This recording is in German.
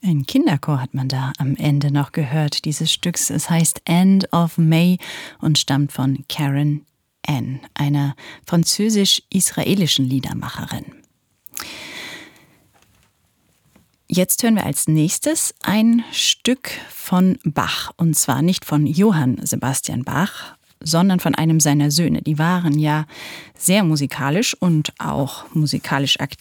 Ein Kinderchor hat man da am Ende noch gehört dieses Stücks. Es heißt End of May und stammt von Karen Ann, einer französisch-israelischen Liedermacherin. Jetzt hören wir als nächstes ein Stück von Bach. Und zwar nicht von Johann Sebastian Bach, sondern von einem seiner Söhne. Die waren ja sehr musikalisch und auch musikalisch aktiv.